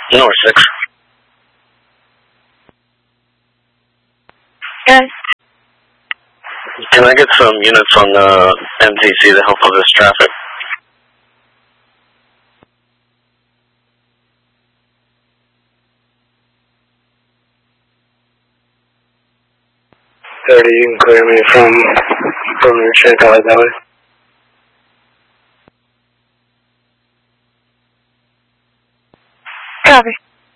North 6. Yes. Can I get some units on the MTC to help with this traffic? You can clear me from your check out that way. Copy.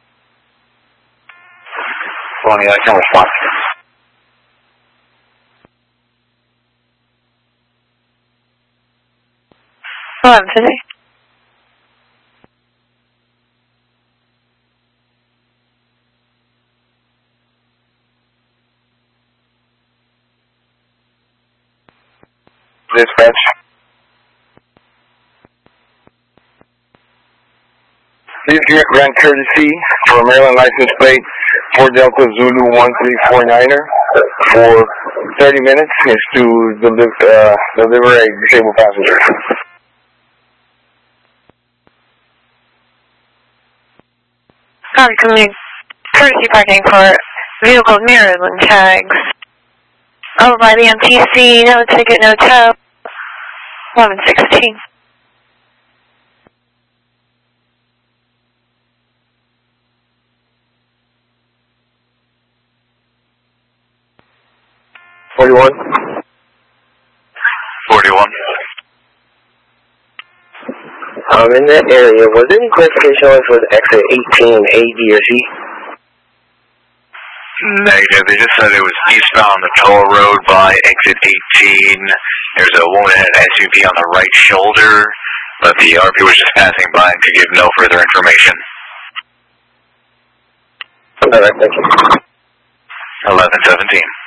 Well, yeah, I can respond. Today. Dispatch. Please grant courtesy for Maryland license plate 4 Delta Zulu 1349er for 30 minutes is to deliver a disabled passenger. Copy, coming. Courtesy parking for vehicle Maryland tags. Over by the MTC, no ticket, no tow. 1116. $41. In that area, was there any classification on for exit 18, A, B, or C? Negative. They just said it was eastbound on the toll road by exit 18. There's a woman in an SUV on the right shoulder, but the RP was just passing by and could give no further information. All right, thank you. 1117.